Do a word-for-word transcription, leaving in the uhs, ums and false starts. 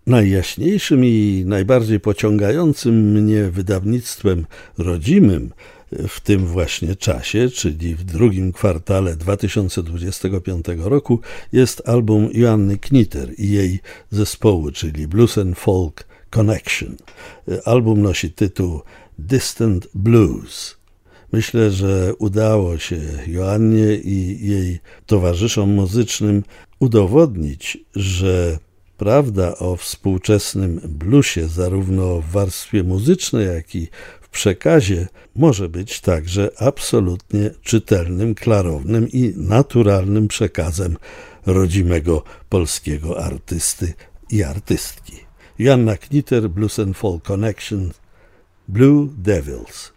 Najjaśniejszym i najbardziej pociągającym mnie wydawnictwem rodzimym w tym właśnie czasie, czyli w drugim kwartale dwa tysiące dwudziestego piątego roku, jest album Joanny Kniter i jej zespołu, czyli Blues and Folk Connection. Album nosi tytuł Distant Blues. Myślę, że udało się Joannie i jej towarzyszom muzycznym udowodnić, że prawda o współczesnym bluesie, zarówno w warstwie muzycznej, jak i w przekazie, może być także absolutnie czytelnym, klarownym i naturalnym przekazem rodzimego polskiego artysty i artystki. Joanna Kniter, Blues and Folk Connection, Blue Devils.